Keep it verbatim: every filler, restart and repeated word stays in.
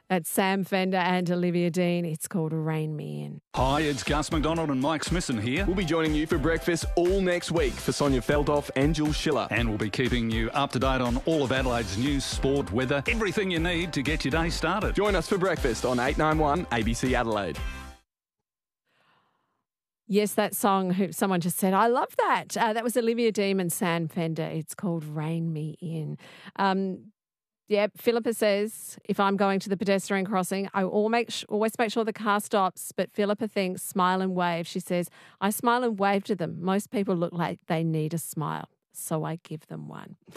That's Sam Fender and Olivia Dean. It's called Rain Me In. Hi, it's Gus McDonald and Mike Smithson here. We'll be joining you for breakfast all next week for Sonia Feldhoff and Jules Schiller. And we'll be keeping you up to date on all of Adelaide's news, sport, weather, everything you need to get your day started. Join us for breakfast on eight ninety-one A B C Adelaide. Yes, that song, who someone just said, I love that. Uh, that was Olivia Dean and Sam Fender. It's called Rain Me In. Um, yeah, Philippa says, if I'm going to the pedestrian crossing, I all make sh- always make sure the car stops. But Philippa thinks smile and wave. She says, I smile and wave to them. Most people look like they need a smile, so I give them one.